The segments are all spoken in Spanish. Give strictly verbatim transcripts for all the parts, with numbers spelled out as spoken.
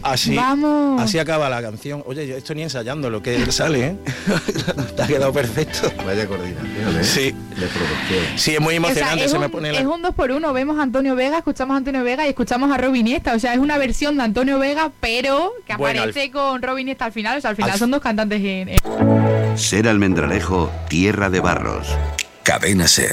Así, Vamos. así acaba la canción. Oye, yo estoy ni ensayando lo que sale, ¿eh? Te ha quedado perfecto. Vaya coordinación, ¿eh? Sí. De producción. Sí, es muy emocionante. O sea, es, se un, me pone la... es un dos por uno. Vemos a Antonio Vega, escuchamos a Antonio Vega y escuchamos a Robin Iniesta. O sea, es una versión de Antonio Vega, pero que Bueno, aparece al... con Robin Iniesta al final. O sea, al final al... son dos cantantes en... en... Ser Almendralejo, tierra de barros. Cadena Ser.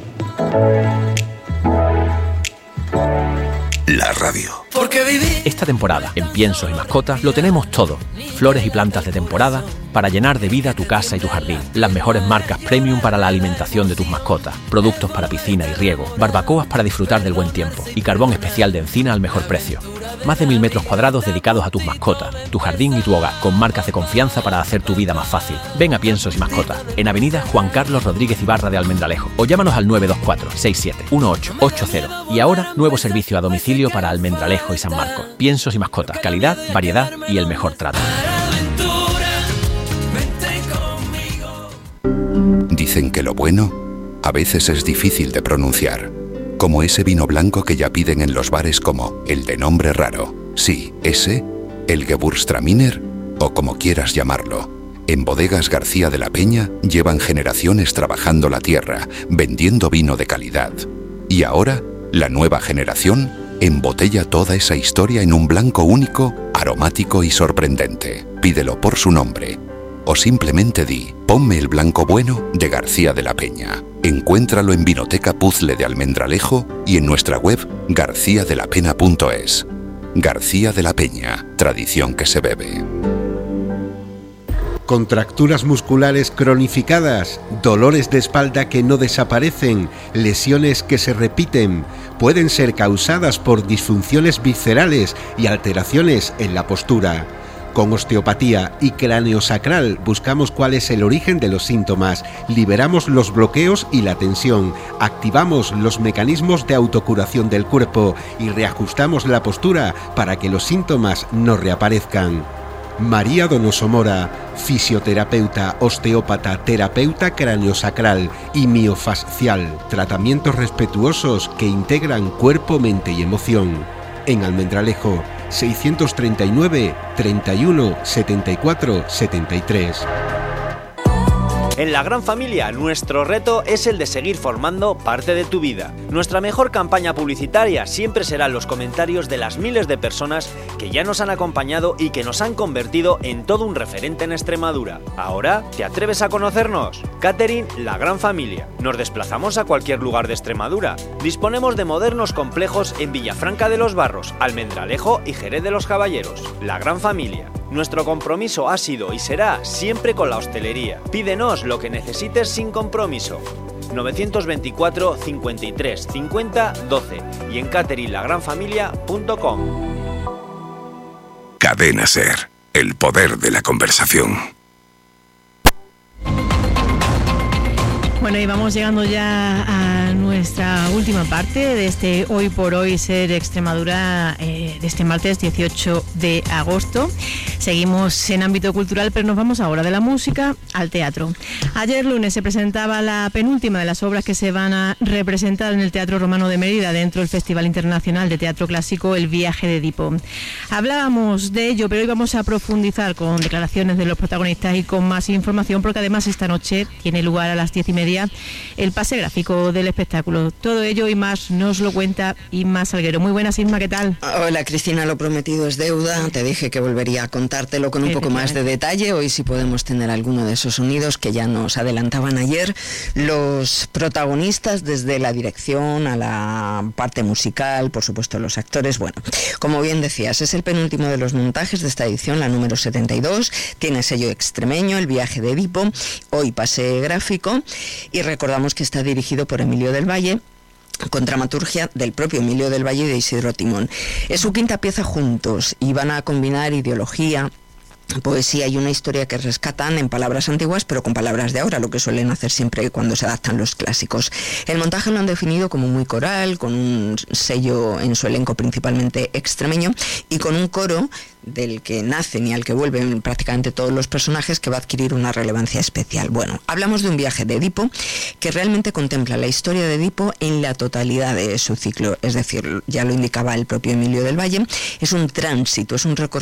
La radio. Porque viví. Esta temporada, en Piensos y Mascotas, lo tenemos todo. Flores y plantas de temporada para llenar de vida tu casa y tu jardín. Las mejores marcas premium para la alimentación de tus mascotas. Productos para piscina y riego. Barbacoas para disfrutar del buen tiempo. Y carbón especial de encina al mejor precio. Más de mil metros cuadrados dedicados a tus mascotas, tu jardín y tu hogar, con marcas de confianza para hacer tu vida más fácil. Ven a Piensos y Mascotas, en Avenida Juan Carlos Rodríguez Ibarra de Almendralejo, o llámanos al nueve dos cuatro, seis siete, uno ocho ocho cero. Y ahora, nuevo servicio a domicilio para Almendralejo y San Marcos. Piensos y Mascotas, calidad, variedad y el mejor trato. Dicen que lo bueno a veces es difícil de pronunciar. Como ese vino blanco que ya piden en los bares como el de nombre raro. Sí, ese, el Gewürztraminer o como quieras llamarlo. En Bodegas García de la Peña llevan generaciones trabajando la tierra, vendiendo vino de calidad. Y ahora, la nueva generación embotella toda esa historia en un blanco único, aromático y sorprendente. Pídelo por su nombre. O simplemente di, ponme el blanco bueno de García de la Peña. Encuéntralo en Vinoteca Puzzle de Almendralejo y en nuestra web garcía de la pena punto es. García de la Peña, tradición que se bebe. Contracturas musculares cronificadas, dolores de espalda que no desaparecen, lesiones que se repiten, pueden ser causadas por disfunciones viscerales y alteraciones en la postura. Con osteopatía y craneosacral buscamos cuál es el origen de los síntomas, liberamos los bloqueos y la tensión, activamos los mecanismos de autocuración del cuerpo y reajustamos la postura para que los síntomas no reaparezcan. María Donoso Mora, fisioterapeuta, osteópata, terapeuta craneosacral y miofascial, tratamientos respetuosos que integran cuerpo, mente y emoción. En Almendralejo, seiscientos treinta y nueve, treinta y uno, setenta y cuatro, setenta y tres. En La Gran Familia, nuestro reto es el de seguir formando parte de tu vida. Nuestra mejor campaña publicitaria siempre serán los comentarios de las miles de personas que ya nos han acompañado y que nos han convertido en todo un referente en Extremadura. ¿Ahora te atreves a conocernos? Catering La Gran Familia. Nos desplazamos a cualquier lugar de Extremadura. Disponemos de modernos complejos en Villafranca de los Barros, Almendralejo y Jerez de los Caballeros. La Gran Familia. Nuestro compromiso ha sido y será siempre con la hostelería. Pídenos lo que necesites sin compromiso. novecientos veinticuatro, cincuenta y tres, cincuenta, doce y en catering la gran familia punto com. Cadena Ser, el poder de la conversación. Bueno, y vamos llegando ya a nuestra última parte de este Hoy por Hoy Ser Extremadura, eh, de este martes dieciocho de agosto. Seguimos en ámbito cultural, pero nos vamos ahora de la música al teatro. Ayer lunes se presentaba la penúltima de las obras que se van a representar en el Teatro Romano de Mérida dentro del Festival Internacional de Teatro Clásico El Viaje de Edipo. Hablábamos de ello, pero hoy vamos a profundizar con declaraciones de los protagonistas y con más información, porque además esta noche tiene lugar a las diez y media el pase gráfico del espectáculo. Todo ello y más nos lo cuenta Inma Salguero. Muy buenas, Inma, ¿qué tal? Hola, Cristina, lo prometido es deuda. Te dije que volvería a contártelo con un poco más de detalle. Hoy sí podemos tener alguno de esos sonidos que ya nos adelantaban ayer los protagonistas, desde la dirección a la parte musical, por supuesto los actores. Bueno, como bien decías, es el penúltimo de los montajes de esta edición, la número setenta y dos. Tiene sello extremeño, El Viaje de Edipo. Hoy pase gráfico. Y recordamos que está dirigido por Emilio del Valle, con dramaturgia del propio Emilio del Valle y de Isidro Timón. Es su quinta pieza juntos y van a combinar ideología, poesía y una historia que rescatan en palabras antiguas pero con palabras de ahora, lo que suelen hacer siempre cuando se adaptan los clásicos. El montaje lo han definido como muy coral, con un sello en su elenco principalmente extremeño y con un coro del que nacen y al que vuelven prácticamente todos los personajes, que va a adquirir una relevancia especial. Bueno, hablamos de un viaje de Edipo que realmente contempla la historia de Edipo en la totalidad de su ciclo, es decir, ya lo indicaba el propio Emilio del Valle, es un tránsito, es un recorrido